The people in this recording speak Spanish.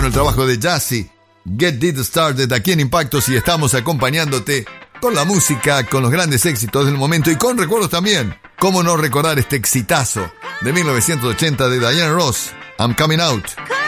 el trabajo de Jazzy, Get It Started, aquí en Impactos, y estamos acompañándote con la música, con los grandes éxitos del momento y con recuerdos también. ¿Cómo no recordar este exitazo de 1980 de Diana Ross, I'm Coming Out?